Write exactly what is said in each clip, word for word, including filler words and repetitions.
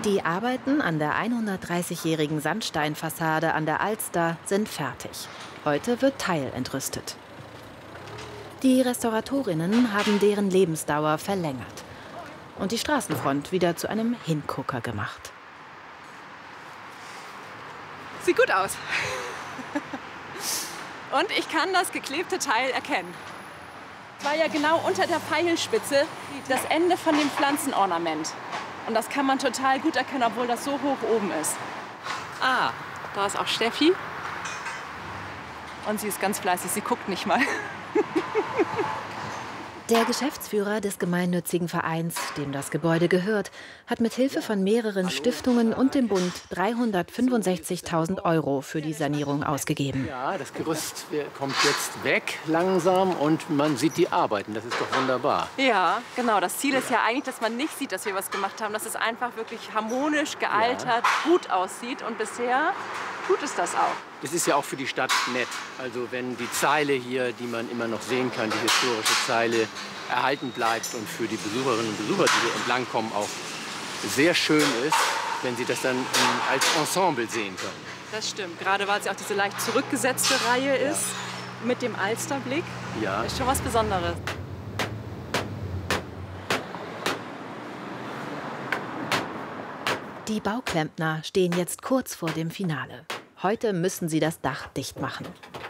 Die Arbeiten an der hundertdreißigjährigen Sandsteinfassade an der Alster sind fertig. Heute wird teilentrüstet. Die Restauratorinnen haben deren Lebensdauer verlängert und die Straßenfront wieder zu einem Hingucker gemacht. Sieht gut aus. Und ich kann das geklebte Teil erkennen. Es war ja genau unter der Pfeilspitze das Ende von dem Pflanzenornament. Und das kann man total gut erkennen, obwohl das so hoch oben ist. Ah, da ist auch Steffi. Und sie ist ganz fleißig, sie guckt nicht mal. Der Geschäftsführer des gemeinnützigen Vereins, dem das Gebäude gehört, hat mit Hilfe von mehreren Stiftungen und dem Bund dreihundertfünfundsechzigtausend Euro für die Sanierung ausgegeben. Ja, das Gerüst kommt jetzt weg langsam und man sieht die Arbeiten. Das ist doch wunderbar. Ja, genau. Das Ziel ist ja eigentlich, dass man nicht sieht, dass wir was gemacht haben, dass es einfach wirklich harmonisch, gealtert, ja. gut aussieht. Und bisher tut es das auch. Das ist ja auch für die Stadt nett. Also wenn die Zeile hier, die man immer noch sehen kann, die historische Zeile, erhalten bleibt und für die Besucherinnen und Besucher, die hier entlangkommen, auch sehr schön ist, wenn sie das dann als Ensemble sehen können. Das stimmt, gerade weil es ja auch diese leicht zurückgesetzte Reihe ist, ja. mit dem Alsterblick. Ja. Das ist schon was Besonderes. Die Bauklempner stehen jetzt kurz vor dem Finale. Heute müssen sie das Dach dicht machen.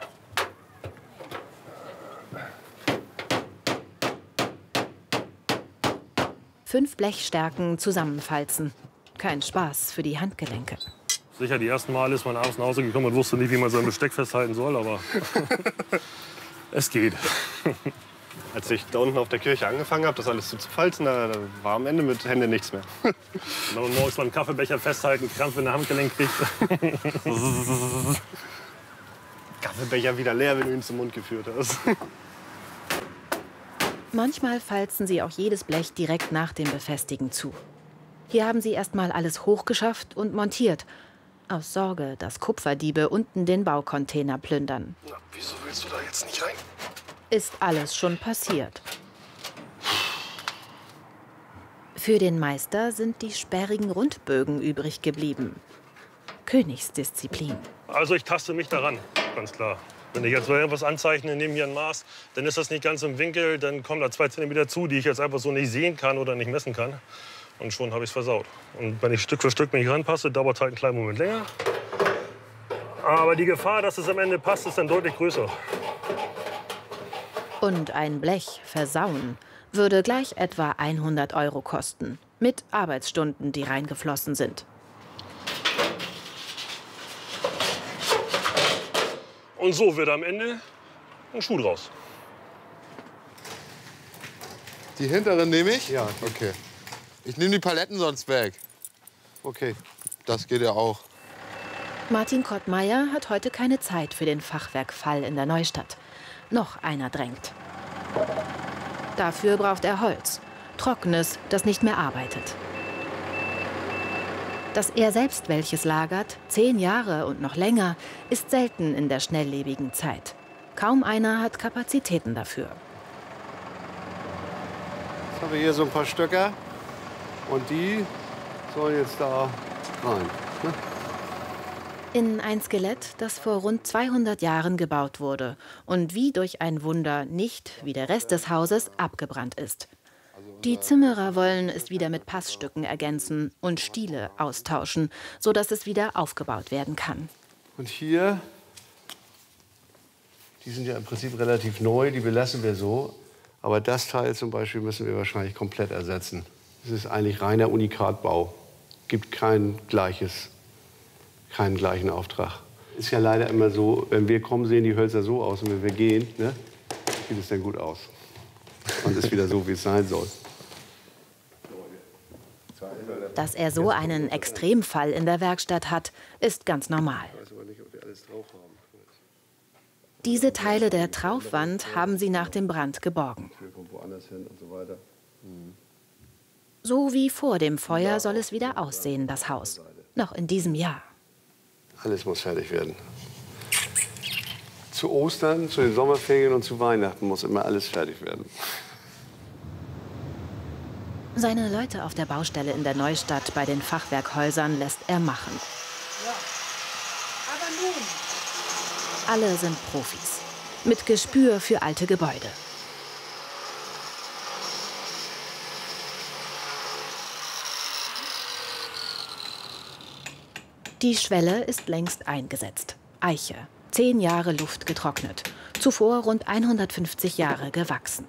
Fünf Blechstärken zusammenfalzen. Kein Spaß für die Handgelenke. Sicher, die ersten Mal ist man abends nach Hause gekommen und wusste nicht, wie man sein Besteck festhalten soll, aber es geht. Als ich da unten auf der Kirche angefangen habe, das alles zu falzen, da, da war am Ende mit Händen nichts mehr. Wenn man morgens beim Kaffeebecher festhalten, Krampf in der Handgelenk kriegt. Kaffeebecher wieder leer, wenn du ihn zum Mund geführt hast. Manchmal falzen sie auch jedes Blech direkt nach dem Befestigen zu. Hier haben sie erst mal alles hochgeschafft und montiert. Aus Sorge, dass Kupferdiebe unten den Baucontainer plündern. Na, wieso willst du da jetzt nicht rein? Ist alles schon passiert. Für den Meister sind die sperrigen Rundbögen übrig geblieben. Königsdisziplin. Also ich taste mich daran, ganz klar. Wenn ich jetzt irgendwas anzeichne, nehme hier ein Maß, dann ist das nicht ganz im Winkel, dann kommen da zwei Zentimeter zu, die ich jetzt einfach so nicht sehen kann oder nicht messen kann. Und schon habe ich es versaut. Und wenn ich Stück für Stück mich ranpasse, dauert es halt einen kleinen Moment länger. Aber die Gefahr, dass es am Ende passt, ist dann deutlich größer. Und ein Blech versauen würde gleich etwa hundert Euro kosten. Mit Arbeitsstunden, die reingeflossen sind. Und so wird am Ende ein Schuh draus. Die hinteren nehme ich? Ja. Okay. Ich nehme die Paletten sonst weg. Okay. Das geht ja auch. Martin Kottmeier hat heute keine Zeit für den Fachwerkfall in der Neustadt. Noch einer drängt. Dafür braucht er Holz. Trockenes, das nicht mehr arbeitet. Dass er selbst welches lagert, zehn Jahre und noch länger, ist selten in der schnelllebigen Zeit. Kaum einer hat Kapazitäten dafür. Jetzt haben wir hier so ein paar Stöcker. Und die sollen jetzt da rein. Ne? In ein Skelett, das vor rund zweihundert Jahren gebaut wurde und wie durch ein Wunder nicht, wie der Rest des Hauses, abgebrannt ist. Die Zimmerer wollen es wieder mit Passstücken ergänzen und Stiele austauschen, sodass es wieder aufgebaut werden kann. Und hier, die sind ja im Prinzip relativ neu, die belassen wir so. Aber das Teil zum Beispiel müssen wir wahrscheinlich komplett ersetzen. Das ist eigentlich reiner Unikatbau. Gibt kein gleiches, keinen gleichen Auftrag. Ist ja leider immer so, wenn wir kommen, sehen die Hölzer so aus und wenn wir gehen, ne, sieht es dann gut aus. Und ist wieder so, wie es sein soll. Dass er so einen Extremfall in der Werkstatt hat, ist ganz normal. Diese Teile der Traufwand haben sie nach dem Brand geborgen. So wie vor dem Feuer soll es wieder aussehen, das Haus. Noch in diesem Jahr. Alles muss fertig werden. Zu Ostern, zu den Sommerferien und zu Weihnachten muss immer alles fertig werden. Seine Leute auf der Baustelle in der Neustadt bei den Fachwerkhäusern lässt er machen. Alle sind Profis, mit Gespür für alte Gebäude. Die Schwelle ist längst eingesetzt. Eiche, zehn Jahre Luft getrocknet, zuvor rund hundertfünfzig Jahre gewachsen.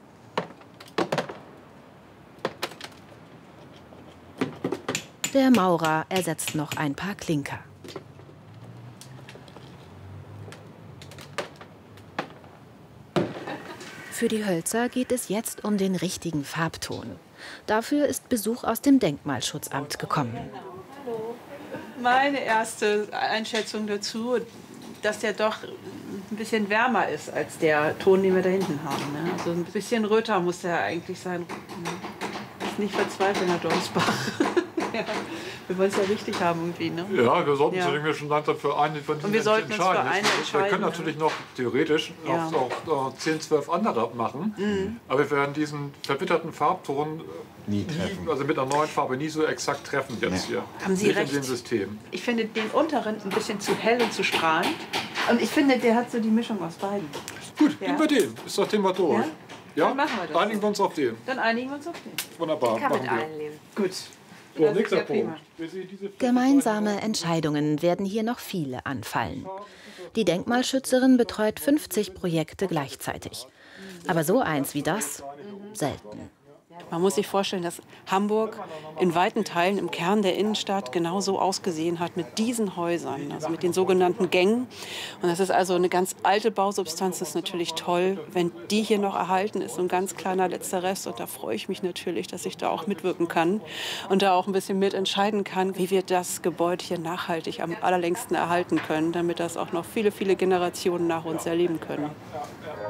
Der Maurer ersetzt noch ein paar Klinker. Für die Hölzer geht es jetzt um den richtigen Farbton. Dafür ist Besuch aus dem Denkmalschutzamt gekommen. Meine erste Einschätzung dazu, dass der doch ein bisschen wärmer ist als der Ton, den wir da hinten haben. Ne? Also ein bisschen röter muss der eigentlich sein. Ist nicht verzweifeln, Herr Donsbach. Ja, wir wollen es ja richtig haben irgendwie. Ne? Ja, wir sollten ja. uns irgendwie schon dafür einig Und wir sollten uns für eine entscheiden. Wir können natürlich noch theoretisch ja. auch, auch zehn, zwölf andere machen, mhm. aber wir werden diesen verwitterten Farbton nie treffen. Also mit einer neuen Farbe nie so exakt treffen jetzt hier. Haben Sie nicht recht. in dem System. Ich finde den unteren ein bisschen zu hell und zu strahlend. Und ich finde, der hat so die Mischung aus beiden. Gut, ja. nehmen wir den. Ist das Thema durch. Ja? Ja? Dann machen wir das. Einigen wir uns auf den. Dann einigen wir uns auf den. Wunderbar. Ich kann machen mit wir. einleben. Gut. So, nächster Punkt. Gemeinsame Entscheidungen werden hier noch viele anfallen. Die Denkmalschützerin betreut fünfzig Projekte gleichzeitig. Aber so eins wie das, selten. Man muss sich vorstellen, dass Hamburg in weiten Teilen im Kern der Innenstadt genau so ausgesehen hat mit diesen Häusern, also mit den sogenannten Gängen. Und das ist also eine ganz alte Bausubstanz. Das ist natürlich toll, wenn die hier noch erhalten ist. So ein ganz kleiner letzter Rest. Und da freue ich mich natürlich, dass ich da auch mitwirken kann und da auch ein bisschen mitentscheiden kann, wie wir das Gebäude hier nachhaltig am allerlängsten erhalten können, damit das auch noch viele, viele Generationen nach uns erleben können.